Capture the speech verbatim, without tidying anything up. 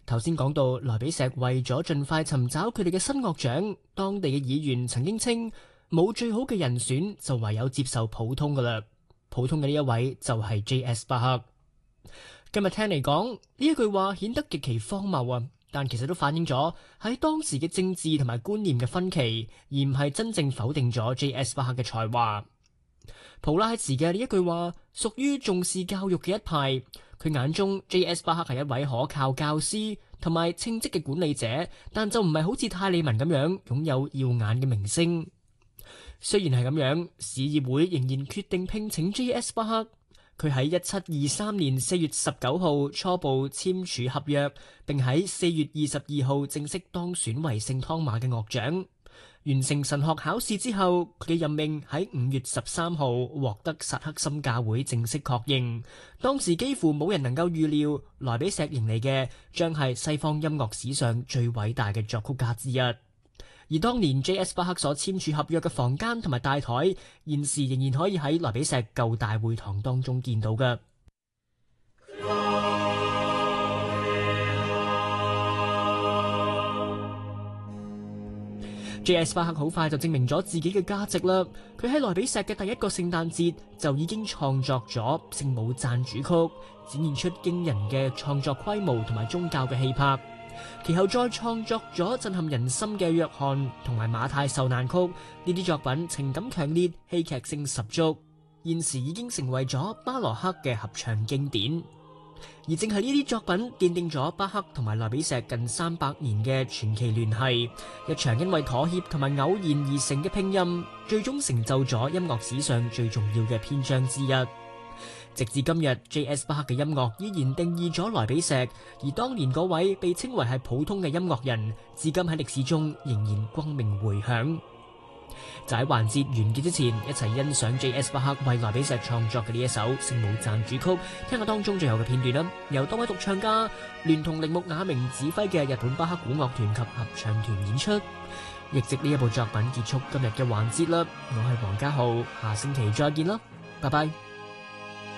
頭先講到萊比錫為咗盡快尋找佢哋嘅新樂長，當地嘅議員曾經稱冇最好嘅人選，就唯有接受普通噶啦。普通嘅呢一位就係 J S 巴克。今日聽嚟講呢一句話顯得極其荒謬啊！但其實都反映咗喺當時嘅政治同埋觀念嘅分歧，而唔係真正否定咗 J S 巴克嘅才華。普拉茨嘅呢一句話屬於重視教育嘅一派，佢眼中 J S 巴克係一位可靠教師同埋稱職嘅管理者，但就唔係好似泰利文咁樣擁有耀眼嘅名聲。雖然係咁樣，市議會仍然決定聘請 J S 巴克。佢喺一七二三年四月十九號初步簽署合約，並喺四月二十二號正式當選為聖湯馬嘅樂長。完成神學考試之後，佢嘅任命喺五月十三號獲得薩克森教會正式確認。當時幾乎冇人能夠預料萊比錫迎嚟嘅將係西方音樂史上最偉大嘅作曲家之一。而當年 J S 巴克所簽署合約嘅房間同埋大台，現時仍然可以喺萊比錫舊大會堂當中見到嘅。J S 巴克好快就證明咗自己嘅價值啦！佢喺萊比錫嘅第一個聖誕節就已經創作咗聖母讚主曲，展現出驚人嘅創作規模同埋宗教嘅氣魄。其後再創作咗震撼人心嘅約翰同埋馬太受難曲，呢啲作品情感強烈，戲劇性十足，現時已經成為咗巴洛克嘅合唱經典。而正係呢啲作品奠定咗巴克同埋萊比錫近三百年嘅傳奇聯繫，一場因為妥協同埋偶然而成嘅拼音，最終成就咗音樂史上最重要嘅篇章之一。直至今日 ，J S 巴克嘅音樂依然定義咗萊比錫，而當年嗰位被稱為係普通嘅音樂人，至今喺歷史中仍然光明回響。就喺環節完結之前，一齊欣賞 J S 巴克為萊比錫創作嘅呢一首《聖母讚主曲》，聽下當中最後嘅片段啦。由多位獨唱家聯同鈴木雅明指揮嘅日本巴克古樂團及合唱團演出。亦藉呢一部作品結束今日嘅環節啦。我係黃家浩，下星期再見啦，拜拜。